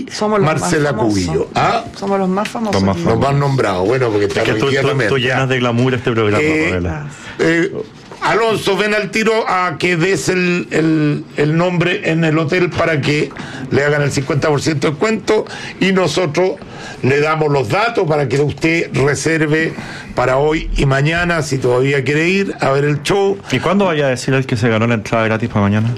y Marcela Cubillo. Somos los más famosos. Los más nombrados. Bueno, porque está tú llenas de glamour este programa, Pamela. Alonso, ven al tiro a que des el nombre en el hotel para que le hagan el 50% de descuento y nosotros le damos los datos para que usted reserve para hoy y mañana si todavía quiere ir a ver el show. ¿Y cuándo vaya a decir el que se ganó la entrada gratis para mañana?